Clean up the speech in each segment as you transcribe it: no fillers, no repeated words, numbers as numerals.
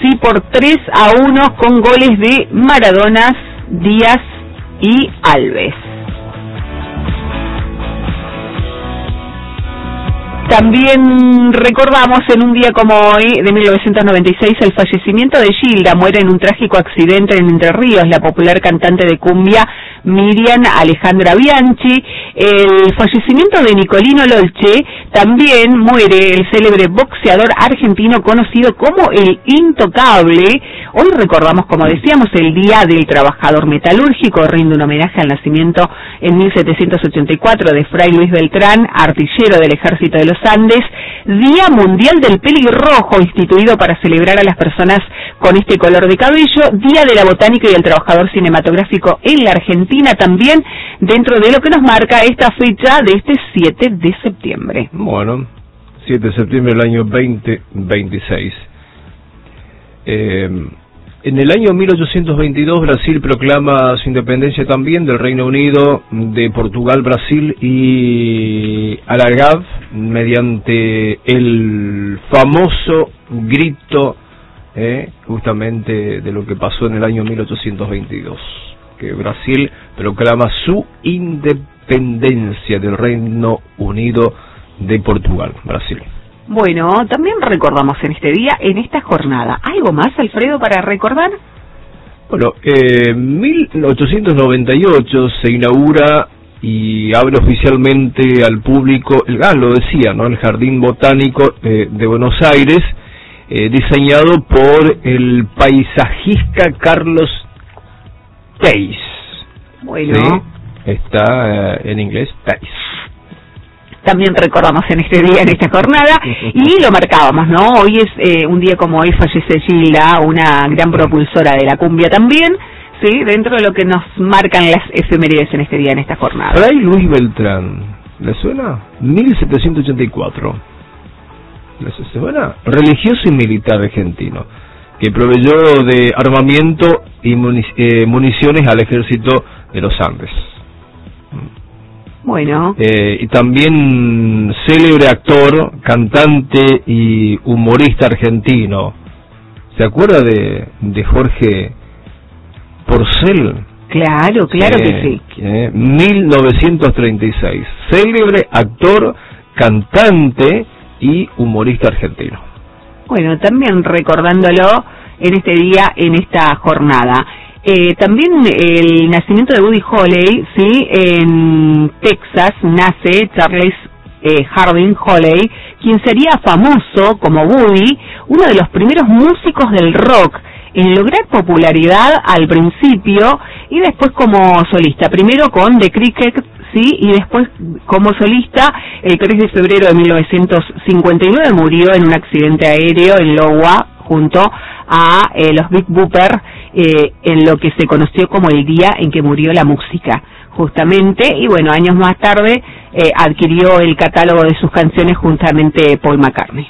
sí por 3-1 con goles de Maradona, Díaz y Alves. También recordamos en un día como hoy, de 1996, el fallecimiento de Gilda. Muere en un trágico accidente en Entre Ríos la popular cantante de cumbia Miriam Alejandra Bianchi. El fallecimiento de Nicolino Lolche. También muere el célebre boxeador argentino conocido como el Intocable. Hoy recordamos, como decíamos, el Día del Trabajador Metalúrgico. Rinde un homenaje al nacimiento en 1784 de Fray Luis Beltrán, artillero del Ejército de los Andes. Día Mundial del Pelirrojo, instituido para celebrar a las personas con este color de cabello. Día de la Botánica y el Trabajador Cinematográfico en la Argentina, también dentro de lo que nos marca esta fecha de este 7 de septiembre. Bueno, 7 de septiembre del año 2026. En el año 1822 Brasil proclama su independencia también del Reino Unido, de Portugal, Brasil y Algarve, mediante el famoso grito justamente de lo que pasó en el año 1822, que Brasil proclama su independencia del Reino Unido de Portugal, Brasil. Bueno, también recordamos en este día, en esta jornada. ¿Algo más, Alfredo, para recordar? Bueno, 1898 se inaugura y abre oficialmente al público, lo decía, ¿no? El Jardín Botánico de Buenos Aires, diseñado por el paisajista Carlos Theiss. Bueno. ¿Sí? Está en inglés, Theiss. También recordamos en este día, en esta jornada, y lo marcábamos, ¿no? Hoy es un día como hoy fallece Gilda, una gran propulsora de la cumbia también, ¿sí? Dentro de lo que nos marcan las efemérides en este día, en esta jornada. Fray Luis Beltrán, ¿le suena? 1784. ¿Le suena? Religioso y militar argentino, que proveyó de armamento y municiones al ejército de los Andes. Bueno. Y también célebre actor, cantante y humorista argentino. ¿Se acuerda de Jorge Porcel? Claro, claro que sí. 1936. Célebre actor, cantante y humorista argentino. Bueno, también recordándolo en este día, en esta jornada. También el nacimiento de Buddy Holly, ¿sí? En Texas nace Charles Harding Holly, quien sería famoso como Buddy, uno de los primeros músicos del rock en lograr popularidad al principio y después como solista. Primero con The Crickets, sí, y después como solista. El 3 de febrero de 1959 murió en un accidente aéreo en Iowa junto a los Big Bopper, en lo que se conoció como el día en que murió la música, justamente. Y bueno, años más tarde adquirió el catálogo de sus canciones justamente Paul McCartney.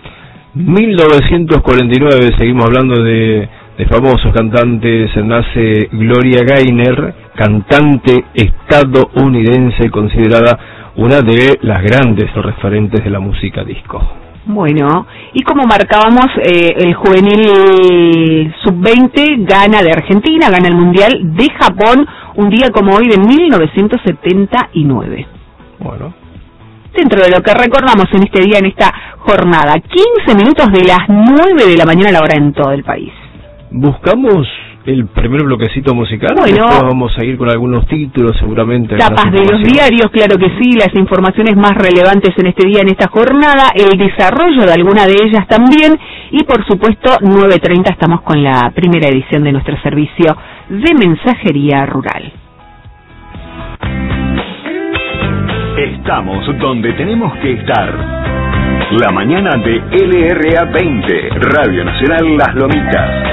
1949, seguimos hablando de famosos cantantes. Nace Gloria Gaynor, cantante estadounidense considerada una de las grandes referentes de la música disco. Bueno, y como marcábamos, el juvenil sub-20 gana de Argentina, gana el Mundial de Japón, un día como hoy de 1979. Bueno. Dentro de lo que recordamos en este día, en esta jornada, 15 minutos de las 9 de la mañana, la hora en todo el país. Buscamos el primer bloquecito musical. Bueno, después vamos a ir con algunos títulos, seguramente. Tapas de los diarios, claro que sí, las informaciones más relevantes en este día, en esta jornada, el desarrollo de alguna de ellas también, y por supuesto, 9:30 estamos con la primera edición de nuestro servicio de mensajería rural. Estamos donde tenemos que estar. La mañana de LRA 20, Radio Nacional Las Lomitas.